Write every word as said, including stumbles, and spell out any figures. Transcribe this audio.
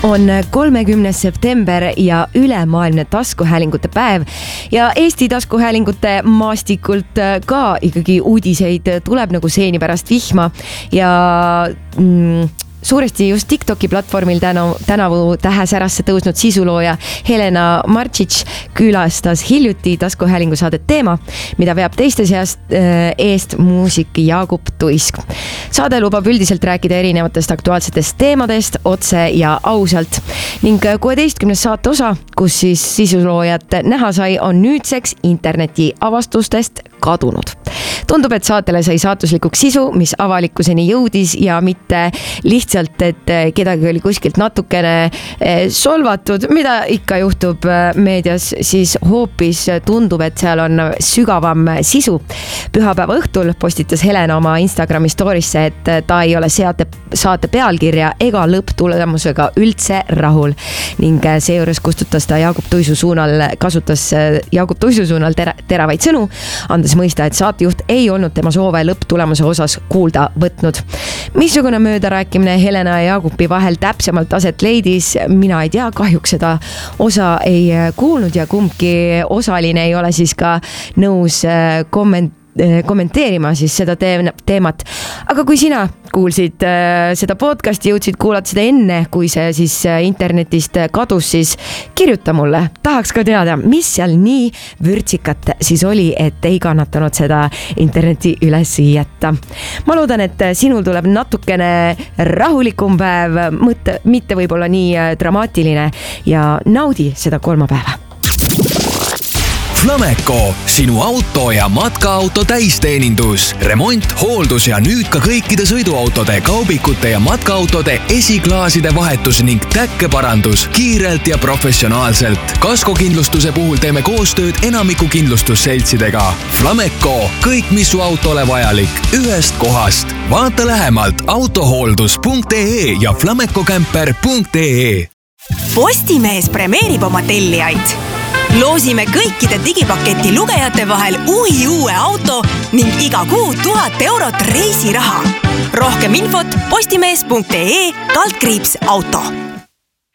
on kolmekümnes september ja ülemaailmne taskuhäälingute päev ja Eesti taskuhäälingute maastikult ka ikkagi uudiseid tuleb nagu seeni pärast vihma ja mm, suuresti just TikToki platvormil tänavu, tänavu tähesärasse tõusnud sisulooja Helena Marčić külastas hiljuti taskuhäälingu saadet Teema, mida veab teiste seast äh, eest muusik Jaagup Tuisk. Saade lubab üldiselt rääkida erinevatest aktuaalsetest teemadest otse ja ausalt ning kuueteistkümnes saate osa, kus siis sisuloojat näha sai, on nüüdseks interneti avastustest kadunud. Tundub, et saatele sai saatuslikuks sisu, mis avalikkuseni jõudis ja mitte lihtsalt, et kedagi oli kuskilt natukene solvatud, mida ikka juhtub meedias, siis hoopis tundub, et seal on sügavam sisu. Pühapäeva õhtul postitas Helena oma Instagrami storisse, et ta ei ole saate, saate pealkirja ega lõpptulemusega üldse rahul ning seejuures kustutas ta Jaagup Tuisu suunal, kasutas Jaagup Tuisu suunal tera, teravaid sõnu, andes mõista, et saatejuht ei olnud tema soove lõpptulemuse osas kuulda võtnud. Missugune möödarääkimine Helena ja Jaagupi vahel täpsemalt aset leidis, mina ei tea, kahjuks seda osa ei kuulnud ja kumbki osaline ei ole siis ka nõus komment kommenteerima siis seda teemat. Aga kui sina kuulsid seda podcasti, jõudsid kuulata seda enne, kui see siis internetist kadus, siis kirjuta mulle. Tahaks ka teada, mis seal nii vürtsikat siis oli, et ei kannatanud seda interneti üles jätta. Ma loodan, et sinul tuleb natukene rahulikum päev, mõtte, mitte võib-olla nii dramaatiline ja naudi seda kolmapäeva. Flameco, sinu auto ja matkaauto täisteenindus, remont, hooldus ja nüüd ka kõikide sõiduautode, kaubikute ja matkaautode esiklaaside vahetus ning täkkeparandus kiirelt ja professionaalselt. Kaskokindlustuse puhul teeme koostööd enamiku kindlustusseltsidega. Flameco, kõik mis su autole vajalik, ühest kohast. Vaata lähemalt autohooldus punkt ee ja flamecocamper punkt ee. Postimees premeerib oma tellijaid. Loosime kõikide digipaketi lugejate vahel uhi uue auto ning iga kuu tuhat eurot reisiraha. Rohkem infot postimees punkt ee kaldkriips auto.